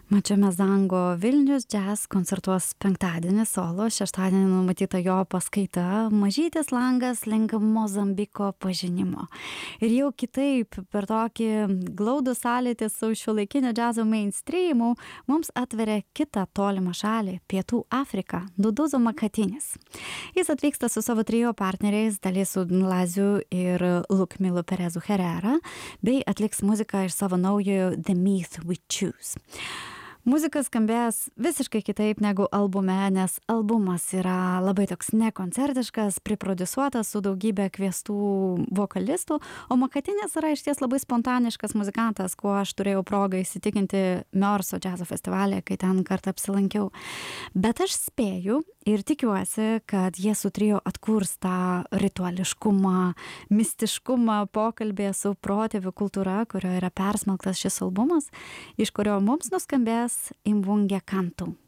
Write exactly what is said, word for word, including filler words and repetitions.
Mačio Mezango Vilnius Jazz koncertuos penktadienį solo, šeštadienį numatyta jo paskaita Mažytis langas link Mozambiko pažinimo. Ir jau kitaip per tokį glaudų sąlytį su šiuolaikinio džiazo mainstreamu mums atveria kitą tolimą šalį - Pietų Afriką - Duduzo Makatinis. Jis atvyksta su savo trio partneriais Dalisu Nlaziu ir Lukmilu Perezu Herrera bei atliks muziką iš savo naujojo The Myth We Choose. Muzika skambės visiškai kitaip negu albume, nes albumas yra labai toks nekoncertiškas, priprodusuotas su daugybė kviestų vokalistų, o Makatinis yra išties labai spontaniškas muzikantas, kuo aš turėjau progą įsitikinti Mörso džiazo festivalė, kai ten kartą apsilankiau. Bet aš spėju ir tikiuosi, kad jie su trio atkurs tą rituališkumą, mistiškumą pokalbėje su protėvių kultūra, kurio yra persmelktas šis albumas, iš kurio mums nuskambės Imbunge Kantu.